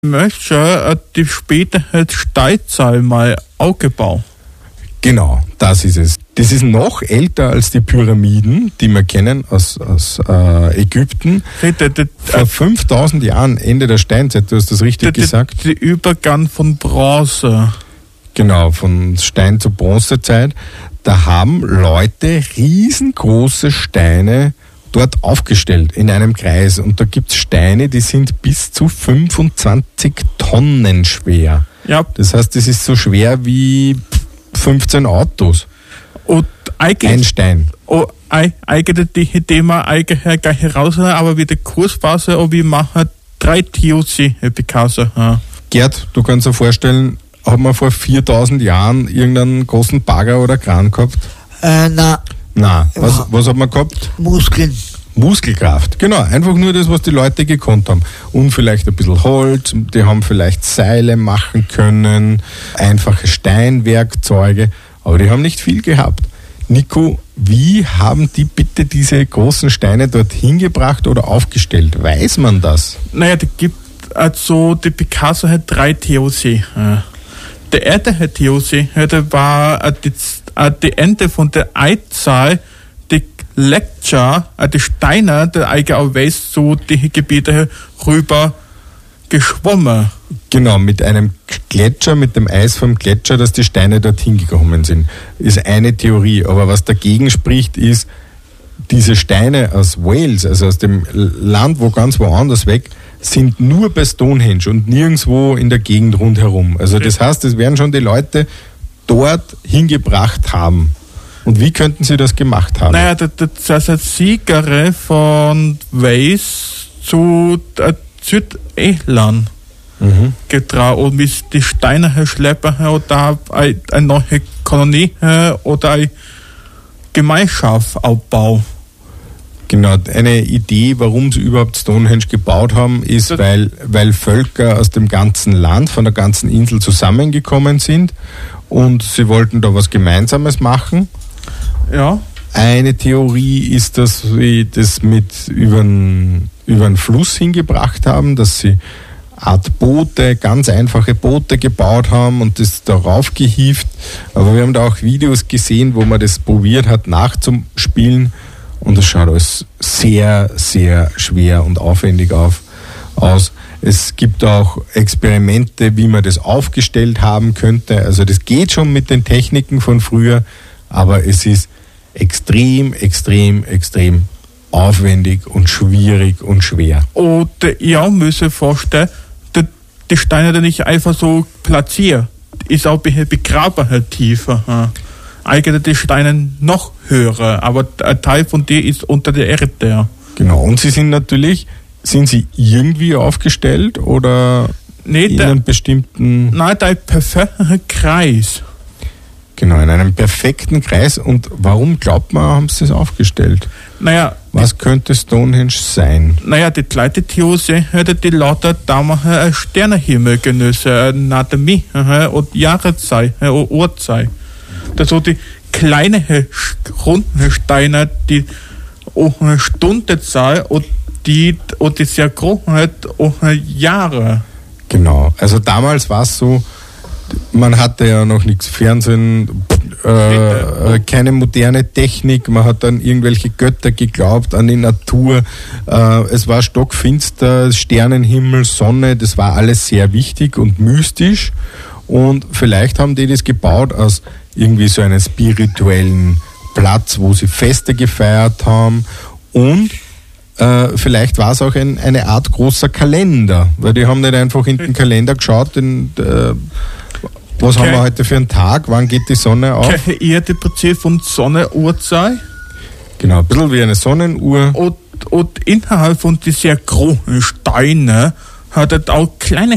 möchte die spätere Steinzeit mal aufgebaut. Genau, das ist es. Das ist noch älter als die Pyramiden, die wir kennen aus Ägypten. Vor 5000 Jahren, Ende der Steinzeit, du hast das richtig gesagt. Der Übergang von Bronze. Genau, von Stein zur Bronzezeit. Da haben Leute riesengroße Steine dort aufgestellt in einem Kreis. Und da gibt es Steine, die sind bis zu 25 Tonnen schwer. Ja. Das heißt, das ist so schwer wie 15 Autos. Und ein Stein. Eigentlich die Thema eigentlich gleich heraus, aber wie der Kursphase und wie machen 3 TOC Picasso. Gerd, du kannst dir vorstellen, haben wir vor 4000 Jahren irgendeinen großen Bagger oder Kran gehabt? Nein. Was hat man gehabt? Muskeln. Muskelkraft, genau. Einfach nur das, was die Leute gekonnt haben. Und vielleicht ein bisschen Holz, die haben vielleicht Seile machen können, einfache Steinwerkzeuge, aber die haben nicht viel gehabt. Nico, wie haben die bitte diese großen Steine dort hingebracht oder aufgestellt? Weiß man das? Naja, die Picasso hat 3 TOC. Der erste TOC war die Ende von der Eizeit, die Gletscher, die Steine, die eigentlich auch weiß, so die Gebiete rüber geschwommen. Genau, mit einem Gletscher, mit dem Eis vom Gletscher, dass die Steine dorthin gekommen sind. Ist eine Theorie, aber was dagegen spricht, ist, diese Steine aus Wales, also aus dem Land, wo ganz woanders weg, sind nur bei Stonehenge und nirgendwo in der Gegend rundherum. Also das heißt, es werden schon die Leute dort hingebracht haben. Und wie könnten sie das gemacht haben? Naja, das ist Sieger von Wales zu Südirland getragen und mit die Steine schleppen oder eine neue Kolonie oder eine Gemeinschaft aufbauen. Genau, eine Idee, warum sie überhaupt Stonehenge gebaut haben, ist, weil Völker aus dem ganzen Land, von der ganzen Insel zusammengekommen sind und sie wollten da was Gemeinsames machen. Ja. Eine Theorie ist, dass sie das mit über einen Fluss hingebracht haben, dass sie Art Boote, ganz einfache Boote gebaut haben und das darauf gehievt. Aber wir haben da auch Videos gesehen, wo man das probiert hat nachzuspielen. Und das schaut alles sehr, sehr schwer und aufwendig aus. Es gibt auch Experimente, wie man das aufgestellt haben könnte. Also das geht schon mit den Techniken von früher, aber es ist extrem, extrem, extrem aufwendig und schwierig und schwer. Und ja, müssen vorstellen, die Steine dann nicht einfach so platzieren. Ist auch begraben tiefer. Eigentlich die Steine noch höher, aber ein Teil von dir ist unter der Erde. Genau, und sie sind sie irgendwie aufgestellt oder in einem bestimmten... Nein, der perfekte Kreis. Genau, in einem perfekten Kreis. Und warum glaubt man, haben sie es aufgestellt? Naja... Was könnte Stonehenge sein? Naja, die zweite Theorie hätte die lauter damals Sternenhimmel genossen, Anatomie und Jahreszeit und Uhrzeit. Das so die kleinen runden Steine, die eine Stundenzahl und die sehr großen Jahre. Genau, also damals war es so, man hatte ja noch nichts Fernsehen, keine moderne Technik, man hat an irgendwelche Götter geglaubt, an die Natur, es war stockfinster, Sternenhimmel, Sonne, das war alles sehr wichtig und mystisch und vielleicht haben die das gebaut aus irgendwie so einem spirituellen Platz, wo sie Feste gefeiert haben und vielleicht war es auch eine Art großer Kalender, weil die haben nicht einfach in den Kalender geschaut, was haben wir heute für einen Tag, wann geht die Sonne auf? Keine Erde Prinzip von Sonne, Uhrzeit. Genau, ein bisschen wie eine Sonnenuhr. Und innerhalb von diesen großen Steinen hat es auch kleine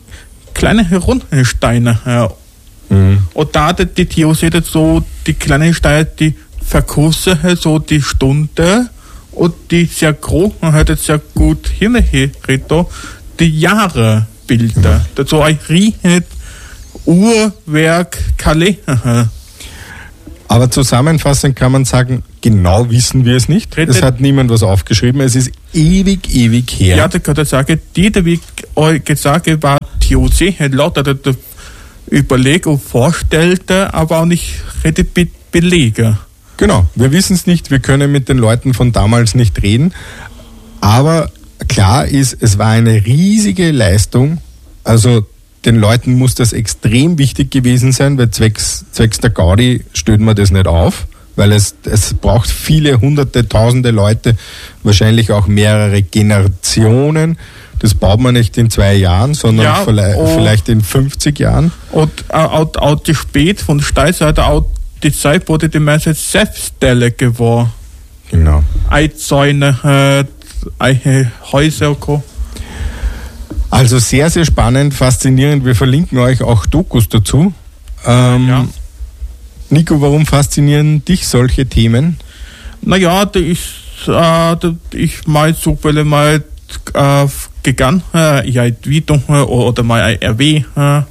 runde Steine. Und da hat die Theorie so die kleinen Steine, die verkürzen so die Stunde und die sehr großen hat es sehr gut hingeritten, die Jahre Bilder. Das so ein riesiges Uhrwerk Kalender. Aber zusammenfassend kann man sagen, genau wissen wir es nicht. Es hat niemand was aufgeschrieben. Es ist ewig her. Ja, da kann ich sagen, die wie ich gesagt habe, war TOC, hat lauter der Überlegung vorstellte, aber auch nicht Belege. Genau, wir wissen es nicht, wir können mit den Leuten von damals nicht reden, aber klar ist, es war eine riesige Leistung, also den Leuten muss das extrem wichtig gewesen sein, weil zwecks der Gaudi stellt man das nicht auf, weil es braucht viele hunderte, tausende Leute, wahrscheinlich auch mehrere Generationen. Das baut man nicht in 2 Jahren, sondern vielleicht in 50 Jahren. Und auch die Spät von Steinseite, auch die Zeit wurde die meiste Selbststelle geworden. Genau. Einzäune, Häuser und so. Also sehr, sehr spannend, faszinierend. Wir verlinken euch auch Dokus dazu. Ja. Nico, warum faszinieren dich solche Themen? Naja, ich mal so, weil ich mal gegangen, ja, wieder oder mal RW. Ja,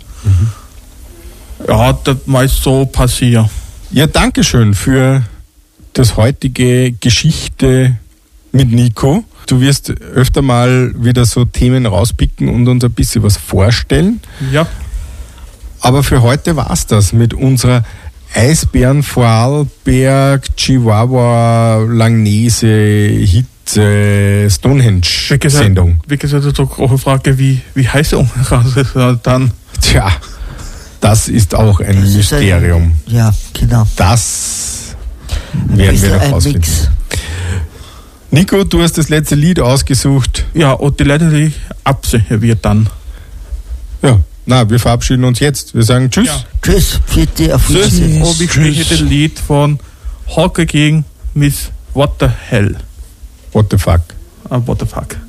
das mal so passiert. Ja, danke schön für das heutige Geschichte mit Nico. Du wirst öfter mal wieder so Themen rauspicken und uns ein bisschen was vorstellen. Ja. Aber für heute war's das mit unserer Eisbären, Vorarlberg, Chihuahua, Langnese, Hitze, Stonehenge-Sendung. Wie gesagt, so eine Frage, wie heißt er dann? Tja, das ist auch ein Mysterium. Ja, genau. Das werden wir noch rausfinden. Mix. Nico, du hast das letzte Lied ausgesucht. Ja, und die Leute, die absehen wird dann. Ja, wir verabschieden uns jetzt. Wir sagen Tschüss. Ja. Tschüss, bitte auf Wiedersehen. Und ich spiele das Lied von Hawke gegen Miss What the Hell. What the fuck. What the fuck.